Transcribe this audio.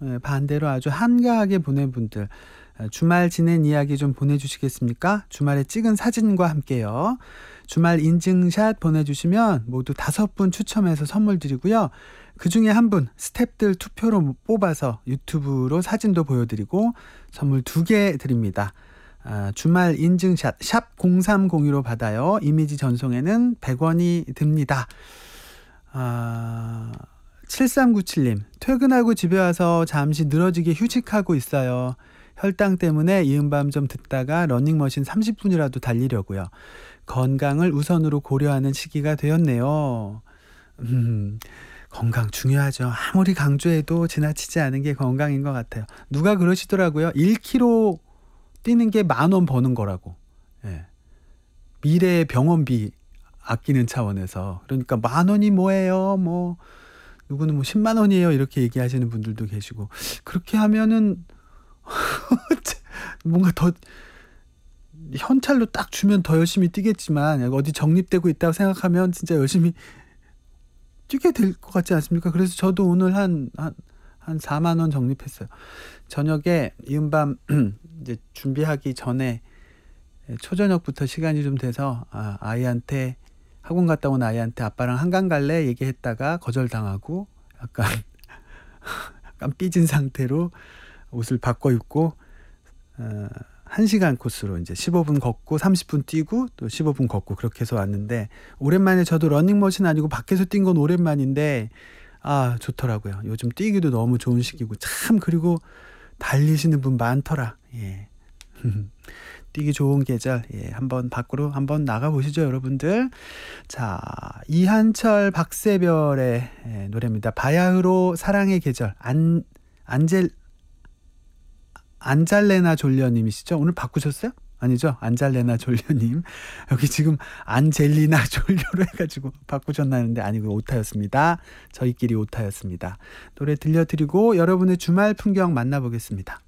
반대로 아주 한가하게 보낸 분들, 주말 지낸 이야기 좀 보내주시겠습니까? 주말에 찍은 사진과 함께요. 주말 인증샷 보내주시면 모두 5분 추첨해서 선물 드리고요. 그 중에 한 분 스탭들 투표로 뽑아서 유튜브로 사진도 보여드리고 선물 2개 드립니다. 주말 인증샷 샵 0302로 받아요. 이미지 전송에는 100원이 듭니다. 7397님, 퇴근하고 집에 와서 잠시 늘어지게 휴식하고 있어요. 혈당 때문에 이은밤 좀 듣다가 러닝머신 30분이라도 달리려고요. 건강을 우선으로 고려하는 시기가 되었네요. 건강 중요하죠. 아무리 강조해도 지나치지 않은 게 건강인 것 같아요. 누가 그러시더라고요. 1km 뛰는 게 10,000원 버는 거라고. 예. 미래의 병원비 아끼는 차원에서. 그러니까 10,000원이 뭐예요? 누구는 10만 원이에요. 이렇게 얘기하시는 분들도 계시고. 그렇게 하면은 뭔가 더 현찰로 딱 주면 더 열심히 뛰겠지만 어디 적립되고 있다고 생각하면 진짜 열심히 뛰게 될 것 같지 않습니까? 그래서 저도 오늘 한 4만 원 적립했어요. 저녁에 이은밤 이제 준비하기 전에 초저녁부터 시간이 좀 돼서 아이한테 학원 갔다 온 아이한테 아빠랑 한강 갈래 얘기했다가 거절당하고 약간 삐진 상태로 옷을 바꿔 입고 1시간 코스로 이제 15분 걷고 30분 뛰고 또 15분 걷고 그렇게 해서 왔는데, 오랜만에 저도 러닝머신 아니고 밖에서 뛴 건 오랜만인데 좋더라고요. 요즘 뛰기도 너무 좋은 시기고 참, 그리고 달리시는 분 많더라. 예. 뛰기 좋은 계절, 한번 밖으로 한번 나가보시죠, 여러분들. 자, 이한철 박세별의 노래입니다. 바야흐로 사랑의 계절. 안잘레나 졸려님이시죠? 오늘 바꾸셨어요? 아니죠? 안잘레나 졸려님. 여기 지금 안젤리나 졸려로 해가지고 바꾸셨나 했는데 아니고 오타였습니다. 저희끼리 오타였습니다. 노래 들려드리고 여러분의 주말 풍경 만나보겠습니다.